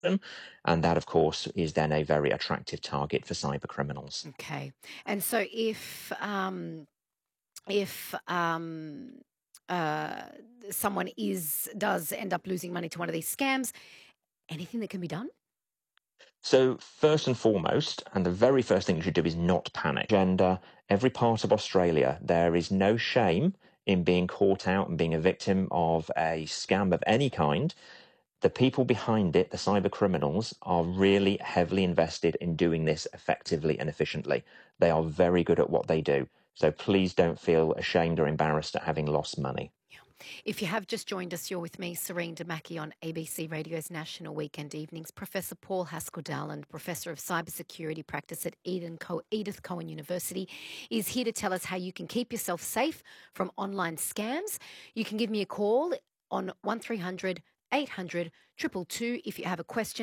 them. And that, of course, is then a very attractive target for cyber criminals. Okay. And so if uh, someone does end up losing money to one of these scams, anything that can be done? So, first and foremost, and the very first thing you should do is not panic. Gender, every part of Australia, there is no shame in being caught out and being a victim of a scam of any kind. The people behind it, the cyber criminals, are really heavily invested in doing this effectively and efficiently. They are very good at what they do. So please don't feel ashamed or embarrassed at having lost money. If you have just joined us, you're with me, Serene Damaki, on ABC Radio's National Weekend Evenings. Professor Paul Haskell-Dowland, Professor of Cybersecurity Practice at Edith Cowan University, is here to tell us how you can keep yourself safe from online scams. You can give me a call on 1300 800 222 if you have a question.